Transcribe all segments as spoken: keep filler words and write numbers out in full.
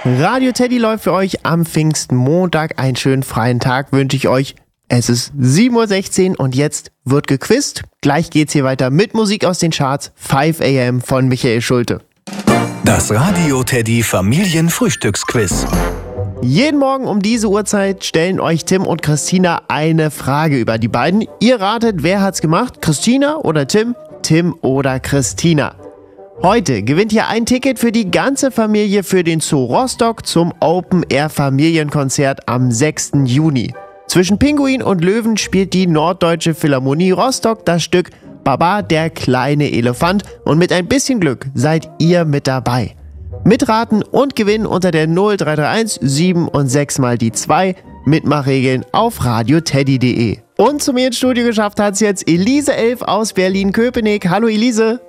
Radio Teddy läuft für euch am Pfingstmontag. Einen schönen freien Tag wünsche ich euch. Es ist sieben Uhr sechzehn und jetzt wird gequizt. Gleich geht's hier weiter mit Musik aus den Charts. five a m von Michael Schulte. Das Radio Teddy Familienfrühstücksquiz. Jeden Morgen um diese Uhrzeit stellen euch Tim und Christina eine Frage über die beiden. Ihr ratet, wer hat's gemacht? Christina oder Tim? Tim oder Christina? Heute gewinnt ihr ein Ticket für die ganze Familie für den Zoo Rostock zum Open-Air-Familienkonzert am sechsten Juni. Zwischen Pinguin und Löwen spielt die Norddeutsche Philharmonie Rostock das Stück Baba, der kleine Elefant, und mit ein bisschen Glück seid ihr mit dabei. Mitraten und gewinnen unter der null drei drei eins sieben und sechs mal die zwei. Mitmachregeln auf radioteddy punkt de. Und zu mir ins Studio geschafft hat's jetzt Elise elf aus Berlin-Köpenick. Hallo Elise.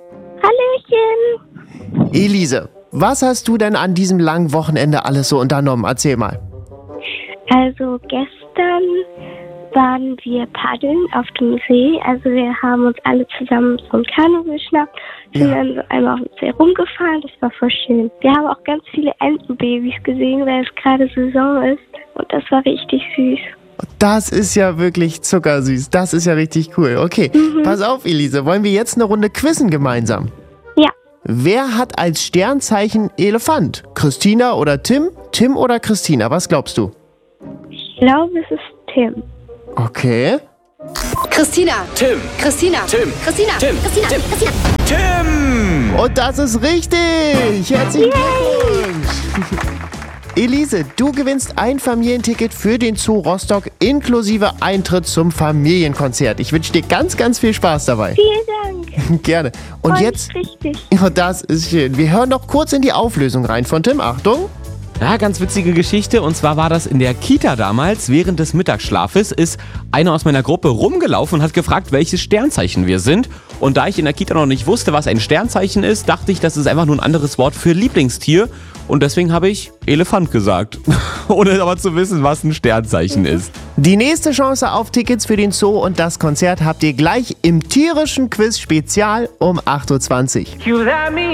Hallöchen. Elise, was hast du denn an diesem langen Wochenende alles so unternommen? Erzähl mal. Also gestern waren wir paddeln auf dem See. Also wir haben uns alle zusammen so ein Kanu geschnappt, sind Ja. dann so einmal auf dem See rumgefahren. Das war voll schön. Wir haben auch ganz viele Entenbabys gesehen, weil es gerade Saison ist. Und das war richtig süß. Das ist ja wirklich zuckersüß. Das ist ja richtig cool. Okay, Mhm. pass auf Elise, wollen wir jetzt eine Runde quizzen gemeinsam? Ja, Wer hat als Sternzeichen Elefant? Christina oder Tim? Tim oder Christina? Was glaubst du? ich glaube, es ist Tim. Okay. Christina. Tim. Christina. Tim. Christina. Tim. Christina. Tim. Christina. Tim! Und das ist richtig! Herzlichen Glückwunsch! Elise, du gewinnst ein Familienticket für den Zoo Rostock inklusive Eintritt zum Familienkonzert. Ich wünsche dir ganz, ganz viel Spaß dabei. Vielen Dank. Gerne. Und Freut jetzt, mich richtig. ja, das ist schön. Wir hören noch kurz in die Auflösung rein von Tim. Achtung. Ja, ganz witzige Geschichte. Und zwar war das in der Kita damals. Während des Mittagsschlafes ist einer aus meiner Gruppe rumgelaufen und hat gefragt, welches Sternzeichen wir sind. Und da ich in der Kita noch nicht wusste, was ein Sternzeichen ist, dachte ich, das ist einfach nur ein anderes Wort für Lieblingstier. Und deswegen habe ich Elefant gesagt. Ohne aber zu wissen, was ein Sternzeichen ist. Die nächste Chance auf Tickets für den Zoo und das Konzert habt ihr gleich im tierischen Quiz Spezial um acht Uhr zwanzig.